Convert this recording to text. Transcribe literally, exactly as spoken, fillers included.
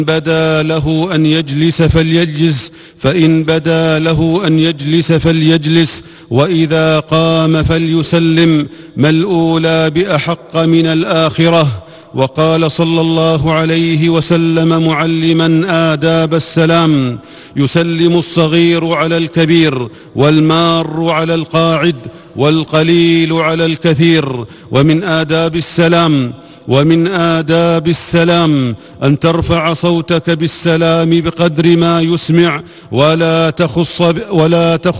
بدا له أن يجلس فليجلس فإن بدا له أن يجلس فليجلس وإذا قام فليسلم، ما الأولى بأحق من الآخرة. وقال صلى الله عليه وسلم معلما آداب السلام: يسلم الصغير على الكبير، والمار على القاعد، والقليل على الكثير. ومن آداب السلام ومن آداب السلام أن ترفع صوتك بالسلام بقدر ما يسمع، ولا تخص ولا تخص